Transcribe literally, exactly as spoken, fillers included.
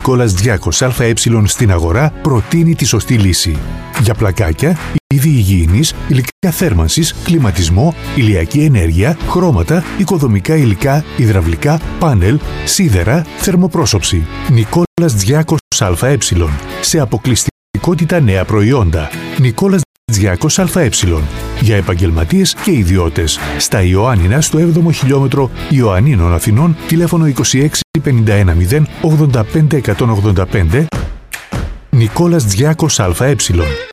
Νικόλας Διάκος ΑΕ στην αγορά προτείνει τη σωστή λύση. Για πλακάκια, είδη υγιεινής, υλικά θέρμανσης, κλιματισμό, ηλιακή ενέργεια, χρώματα, οικοδομικά υλικά, υδραυλικά, πάνελ, σίδερα, θερμοπρόσωψη. Νικόλας Διάκος ΑΕ. Σε αποκλειστικότητα νέα προϊόντα. Νικόλας Διάκος ΑΕ. Για επαγγελματίες και ιδιώτες. Στα Ιωάννινα, στο έβδομο χιλιόμετρο Ιωαννίνων Αθηνών, τηλέφωνο είκοσι έξι πενήντα ένα μηδέν ογδόντα πέντε εκατόν ογδόντα πέντε. Νικόλας Διάκος ΑΕ.